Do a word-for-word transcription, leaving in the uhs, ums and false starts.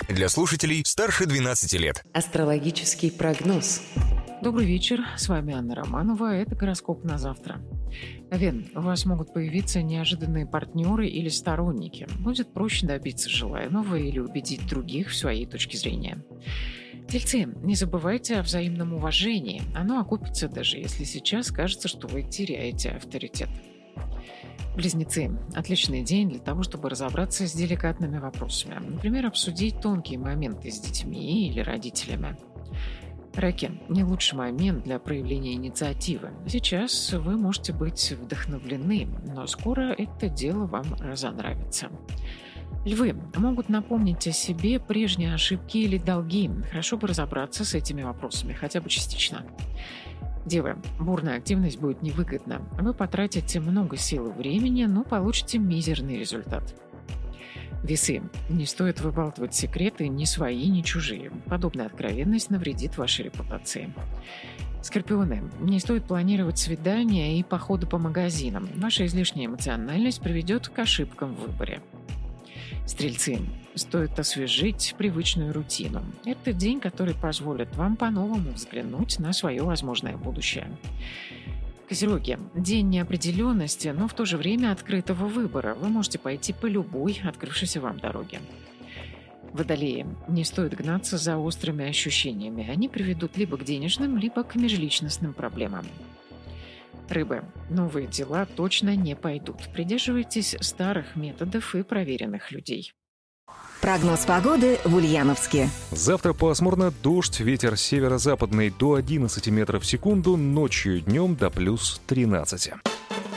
Для слушателей старше двенадцати лет. Астрологический прогноз. Добрый вечер, с вами Анна Романова, это гороскоп на завтра. Овен, у вас могут появиться неожиданные партнеры или сторонники. Будет проще добиться желаемого или убедить других в своей точке зрения. Тельцы, не забывайте о взаимном уважении. Оно окупится, даже если сейчас кажется, что вы теряете авторитет. Близнецы. Отличный день для того, чтобы разобраться с деликатными вопросами. Например, обсудить тонкие моменты с детьми или родителями. Раки. Не лучший момент для проявления инициативы. Сейчас вы можете быть вдохновлены, но скоро это дело вам разонравится. Львы. Могут напомнить о себе прежние ошибки или долги. Хорошо бы разобраться с этими вопросами, хотя бы частично. Девы. Бурная активность будет невыгодна. Вы потратите много сил и времени, но получите мизерный результат. Весы. Не стоит выбалтывать секреты ни свои, ни чужие. Подобная откровенность навредит вашей репутации. Скорпионы. Не стоит планировать свидания и походы по магазинам. Ваша излишняя эмоциональность приведет к ошибкам в выборе. Стрельцы. Стоит освежить привычную рутину. Это день, который позволит вам по-новому взглянуть на свое возможное будущее. Козероги. День неопределенности, но в то же время открытого выбора. Вы можете пойти по любой открывшейся вам дороге. Водолеи. Не стоит гнаться за острыми ощущениями. Они приведут либо к денежным, либо к межличностным проблемам. Рыбы. Новые дела точно не пойдут. Придерживайтесь старых методов и проверенных людей. Прогноз погоды в Ульяновске. Завтра пасмурно, дождь, ветер северо-западный до одиннадцати метров в секунду, ночью и днем до плюс тринадцати.